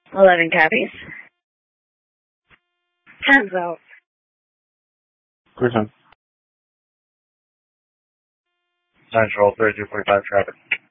11 copies. Time's out. Clear time. Central 3245 traffic.